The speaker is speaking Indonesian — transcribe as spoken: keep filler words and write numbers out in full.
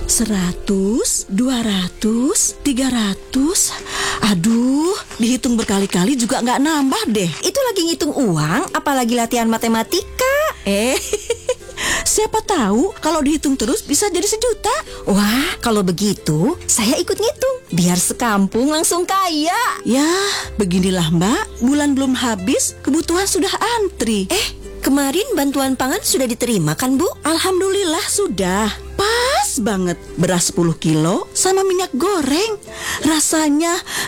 Seratus, dua ratus, tiga ratus. Aduh, dihitung berkali-kali juga nggak nambah deh. Itu lagi ngitung uang, apalagi latihan matematika. Eh, siapa tahu kalau dihitung terus bisa jadi sejuta. Wah, kalau begitu saya ikut ngitung, biar sekampung langsung kaya. Ya, beginilah Mbak, bulan belum habis, kebutuhan sudah antri. Eh, kemarin bantuan pangan sudah diterima kan, Bu? Alhamdulillah sudah. Pas banget, beras sepuluh kilo sama minyak goreng. Rasanya